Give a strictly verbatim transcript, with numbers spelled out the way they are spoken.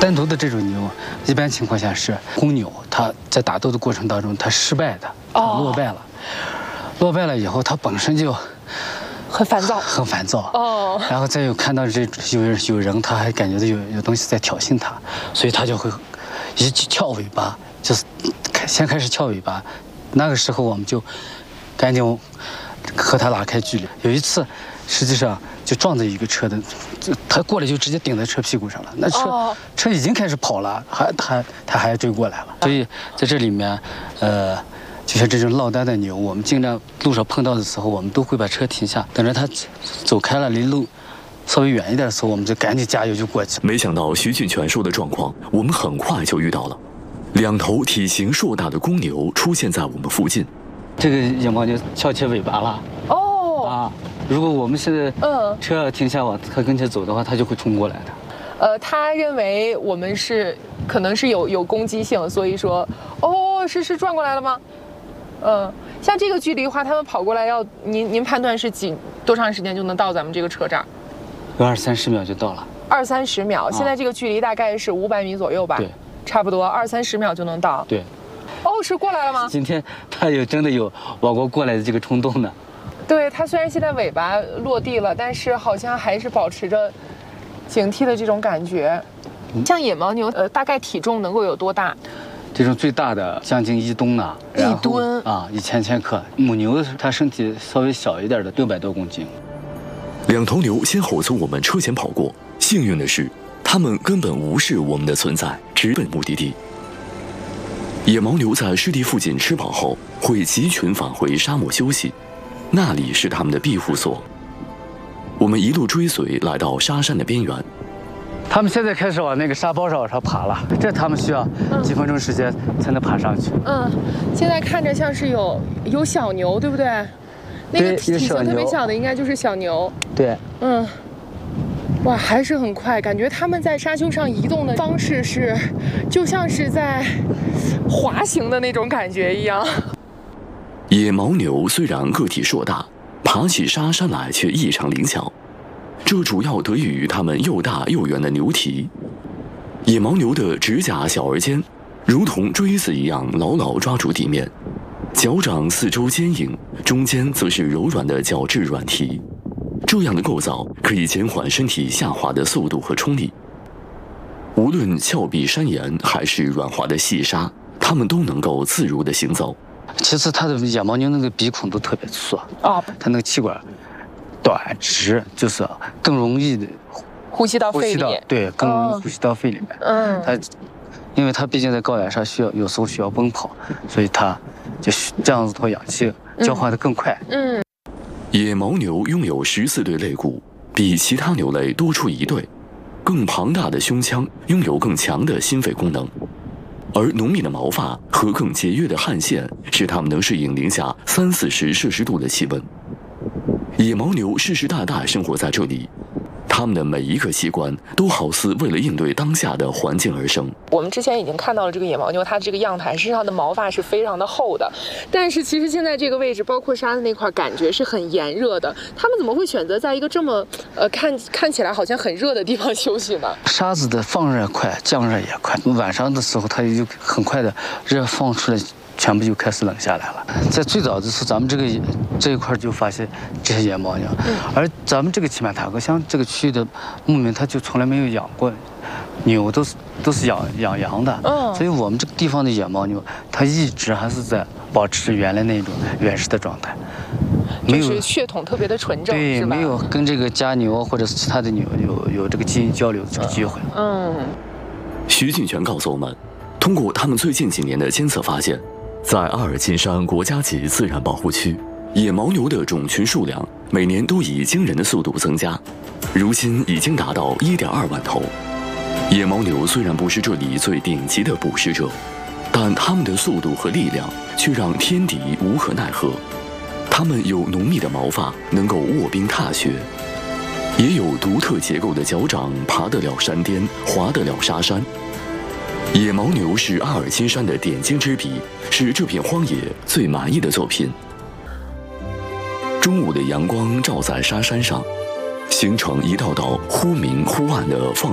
单独的这种牛，一般情况下是公牛，它在打斗的过程当中它失败的，它落败了，落败了以后它本身就很烦躁， 很烦躁哦。 然后再有看到这有有人，他还感觉到有有东西在挑衅他，所以他就会一翘尾巴，就是先开始翘尾巴。那个时候我们就赶紧和他拉开距离。有一次，实际上就撞在一个车的，他过来就直接顶在车屁股上了。那车、哦、车已经开始跑了，还他他还追过来了。所以在这里面，呃。就像这种落单的牛，我们尽量路上碰到的时候，我们都会把车停下，等着它走开了，离路稍微远一点的时候，我们就赶紧加油就过去。 没想到徐俊全说的状况，我们很快就遇到了，两头体型硕大的公牛出现在我们附近。 这个野牦牛翘起尾巴了。 哦。 啊，如果我们现在嗯车要停下往它跟前走的话，它就会冲过来的。 呃，他认为我们是可能是有有攻击性，所以说，哦，是是转过来了吗？嗯，像这个距离的话，他们跑过来要您您判断是几多长时间就能到咱们这个车这儿？ 有二三十秒就到了。 二三十秒，现在这个距离大概是五百米左右吧？ 对， 差不多二三十秒就能到。 对。 哦，是过来了吗？ 今天他有真的有往过过来的这个冲动呢。 对，他虽然现在尾巴落地了，但是好像还是保持着警惕的这种感觉。嗯、像野牦牛，呃，大概体重能够有多大？ 这种最大的将近一吨呢， 一吨啊，一千千克。母牛它身体稍微小一点的，六百多公斤。 两头牛先后从我们车前跑过，幸运的是，它们根本无视我们的存在，直奔目的地。野牦牛在湿地附近吃饱后，会集群返回沙漠休息，那里是它们的庇护所。我们一路追随，来到沙山的边缘。 他们现在开始往那个沙包上往上爬了，这他们需要几分钟时间才能爬上去。 嗯，现在看着像是有有小牛，对不对？那个体型特别小的应该就是小牛。 对。 嗯。哇，还是很快，感觉他们在沙丘上移动的方式是，就像是在滑行的那种感觉一样。 野牦牛虽然个体硕大，爬起沙山来却异常灵巧。这主要得益于它们又大又圆的牛蹄。野牦牛的指甲小而尖，如同锥子一样牢牢抓住地面，脚掌四周坚硬，中间则是柔软的角质软蹄。这样的构造可以减缓身体下滑的速度和冲力。无论峭壁山岩还是软滑的细沙，它们都能够自如地行走。 其次，它的野牦牛那个鼻孔都特别粗啊，它那个气管短直，就是更容易的呼吸到肺里， 对，更容易呼吸到肺里面。 嗯， 它，因为它毕竟在高原上需要有时候需要奔跑，所以它就这样子，它氧气交换的更快。 嗯， 野牦牛拥有十四对肋骨，比其他牛类多出一对，更庞大的胸腔拥有更强的心肺功能，而浓密的毛发和更节约的汗腺使它们能适应零下三四十摄氏度的气温。野牦牛世世代代生活在这里，它们的每一个器官都好似为了应对当下的环境而生。 我们之前已经看到了这个野牦牛，它这个样态身上的毛发是非常的厚的，但是其实现在这个位置，包括沙的那块，感觉是很炎热的。它们怎么会选择在一个这么呃看看起来好像很热的地方休息呢？ 沙子的放热快，降热也快，晚上的时候它就很快的热放出来。全部就开始冷下来了。在最早的时候，咱们这个这一块就发现这些野牦牛，嗯、而咱们这个乞满塔格乡这个区域的牧民，他就从来没有养过牛，都是都是养养羊的。嗯，所以我们这个地方的野牦牛，它一直还是在保持原来那种原始的状态， 没有就是血统特别的纯正， 对， 是吧？ 没有跟这个家牛或者是其他的牛有有这个基因交流的这个机会。 嗯， 徐俊全告诉我们，通过他们最近几年的监测发现。在阿尔金山国家级自然保护区，野牦牛的种群数量每年都以惊人的速度增加，如今已经达到 一点二万头。野牦牛虽然不是这里最顶级的捕食者，但它们的速度和力量却让天敌无可奈何。它们有浓密的毛发，能够卧冰踏雪，也有独特结构的脚掌，爬得了山巅，滑得了沙山。野牦牛是阿尔金山的点睛之笔，是这片荒野最满意的作品。中午的阳光照在沙山上，形成一道道忽明忽暗的放